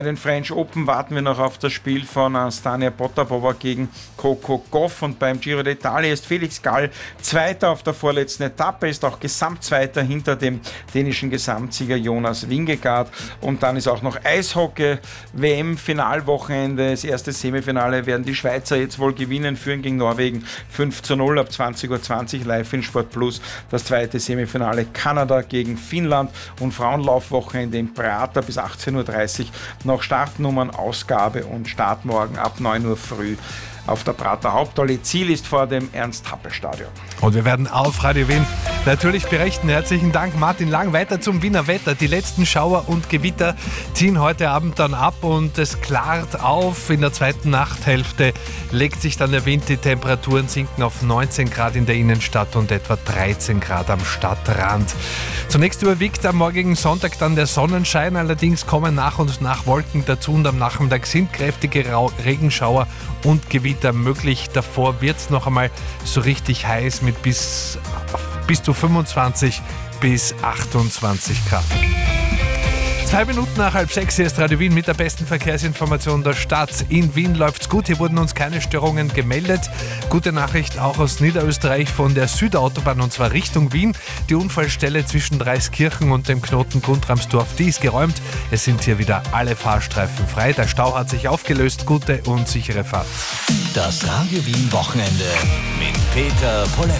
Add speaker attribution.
Speaker 1: Bei den French Open warten wir noch auf das Spiel von Stania Potapova gegen Coco Gauff, und beim Giro d'Italia ist Felix Gall Zweiter auf der vorletzten Etappe, ist auch Gesamtzweiter hinter dem dänischen Gesamtsieger Jonas Vingegaard. Und dann ist auch noch Eishockey, WM-Finalwochenende, das erste Semifinale werden die Schweizer jetzt wohl gewinnen, führen gegen Norwegen 5:0 ab 20:20 Uhr live in Sport Plus. Das zweite Semifinale Kanada gegen Finnland, und Frauenlaufwochenende in Prater bis 18:30 Uhr. Noch Startnummern, Ausgabe und Start morgen ab 9 Uhr früh auf der Prater Hauptallee. Ziel ist vor dem Ernst-Happel-Stadion.
Speaker 2: Und wir werden auf Radio Wien natürlich berichten. Herzlichen Dank, Martin Lang. Weiter zum Wiener Wetter. Die letzten Schauer und Gewitter ziehen heute Abend dann ab und es klart auf. In der zweiten Nachthälfte legt sich dann der Wind. Die Temperaturen sinken auf 19 Grad in der Innenstadt und etwa 13 Grad am Stadtrand. Zunächst überwiegt am morgigen Sonntag dann der Sonnenschein. Allerdings kommen nach und nach Wolken dazu und am Nachmittag sind kräftige Regenschauer und Gewitter möglich. Davor wird es noch einmal so richtig heiß mit bis zu 25 bis 28 Grad. 2 Minuten nach 5:30 hier ist Radio Wien mit der besten Verkehrsinformation der Stadt. In Wien läuft's gut, hier wurden uns keine Störungen gemeldet. Gute Nachricht auch aus Niederösterreich von der Südautobahn, und zwar Richtung Wien. Die Unfallstelle zwischen Dreiskirchen und dem Knoten Guntramsdorf, die ist geräumt. Es sind hier wieder alle Fahrstreifen frei. Der Stau hat sich aufgelöst. Gute und sichere Fahrt.
Speaker 3: Das Radio Wien Wochenende mit Peter Polewski.